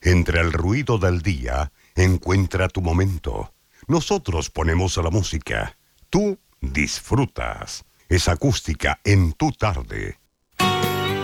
Entre el ruido del día, encuentra tu momento. Nosotros ponemos la música. Tú disfrutas. Es acústica en tu tarde.